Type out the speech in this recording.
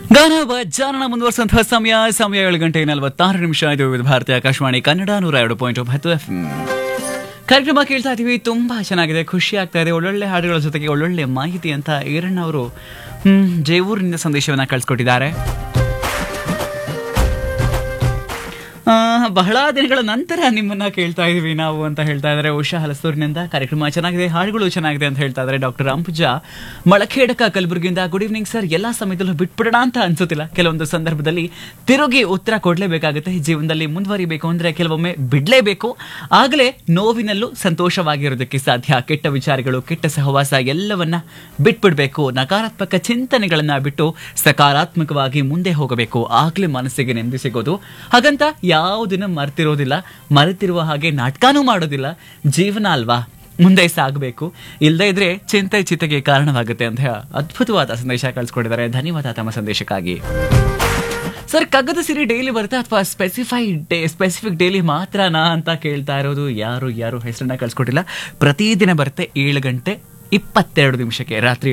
ಗಾನ ಜಾನನ ಮುಂದುವರಿಸುವಂತಹ ಸಮಯ 7:46 ಇದು ಭಾರತೀಯ ಆಕಾಶವಾಣಿ ಕನ್ನಡ 102.9 FM. ಕಾರ್ಯಕ್ರಮ ಕೇಳ್ತಾ ಇದೀವಿ. ತುಂಬಾ ಚೆನ್ನಾಗಿದೆ, ಖುಷಿ ಆಗ್ತಾ ಇದೆ. ಒಳ್ಳೊಳ್ಳೆ ಹಾಡುಗಳ ಜೊತೆಗೆ ಒಳ್ಳೊಳ್ಳೆ ಮಾಹಿತಿ ಅಂತ ಈರಣ್ಣ ಅವರು ಜೇವೂರಿನಿಂದ ಸಂದೇಶವನ್ನ ಕಳಿಸ್ಕೊಟ್ಟಿದ್ದಾರೆ. ಬಹಳ ದಿನಗಳ ನಂತರ ನಿಮ್ಮನ್ನ ಕೇಳ್ತಾ ಇದೀವಿ ನಾವು ಅಂತ ಹೇಳ್ತಾ ಇದ್ದಾರೆ ಉಷಾ ಹಲಸೂರಿನಿಂದ. ಕಾರ್ಯಕ್ರಮ ಚೆನ್ನಾಗಿದೆ, ಹಾಡುಗಳು ಚೆನ್ನಾಗಿದೆ ಅಂತ ಹೇಳ್ತಾ ಇದ್ದಾರೆ doctor Ambuja ಮಳಖೇಡಕ ಕಲಬುರಗಿಯಿಂದ. Good evening sir. ಎಲ್ಲಾ ಸಮಯದಲ್ಲೂ ಬಿಟ್ಬಿಡೋಣ ಅಂತ ಅನ್ಸುತ್ತಿಲ್ಲ. ಕೆಲವೊಂದು ಸಂದರ್ಭದಲ್ಲಿ ತಿರುಗಿ ಉತ್ತರ ಕೊಡ್ಲೇಬೇಕಾಗುತ್ತೆ. ಜೀವನದಲ್ಲಿ ಮುಂದುವರಿಬೇಕು ಅಂದ್ರೆ ಕೆಲವೊಮ್ಮೆ ಬಿಡ್ಲೇಬೇಕು. ಆಗಲೇ ನೋವಿನಲ್ಲೂ ಸಂತೋಷವಾಗಿರೋದಕ್ಕೆ ಸಾಧ್ಯ. ಕೆಟ್ಟ ವಿಚಾರಗಳು, ಕೆಟ್ಟ ಸಹವಾಸ ಎಲ್ಲವನ್ನ ಬಿಟ್ಬಿಡ್ಬೇಕು. ನಕಾರಾತ್ಮಕ ಚಿಂತನೆಗಳನ್ನ ಬಿಟ್ಟು ಸಕಾರಾತ್ಮಕವಾಗಿ ಮುಂದೆ ಹೋಗಬೇಕು. ಆಗ್ಲೇ ಮನಸ್ಸಿಗೆ ನೆಮ್ಮದಿ ಸಿಗೋದು. ಹಾಗಂತ ಯಾವುದನ್ನ ಮರ್ತಿರೋದಿಲ್ಲ, ಮರೆತಿರುವ ಹಾಗೆ ನಾಟಕನೂ ಮಾಡೋದಿಲ್ಲ. ಜೀವನ ಅಲ್ವಾ, ಮುಂದೆ ಸಾಗಬೇಕು. ಇಲ್ಲದೇ ಇದ್ರೆ ಚಿಂತೆಗೆ ಕಾರಣವಾಗುತ್ತೆ ಅಂತ ಅದ್ಭುತವಾದ ಸಂದೇಶ ಕಳಿಸ್ಕೊಟ್ಟಿದ್ದಾರೆ. ಧನ್ಯವಾದ ತಮ್ಮ ಸಂದೇಶಕ್ಕಾಗಿ. ಸರ್, ಕಗ್ಗದ ಸಿರಿ ಡೈಲಿ ಬರುತ್ತೆ ಅಥವಾ ಸ್ಪೆಸಿಫಿಕ್ ಡೈಲಿ ಮಾತ್ರನಾ ಅಂತ ಕೇಳ್ತಾ ಇರೋದು ಯಾರು ಹೆಸರನ್ನ ಕಳಿಸ್ಕೊಟ್ಟಿಲ್ಲ. ಪ್ರತಿದಿನ ಬರುತ್ತೆ 7:22 ರಾತ್ರಿ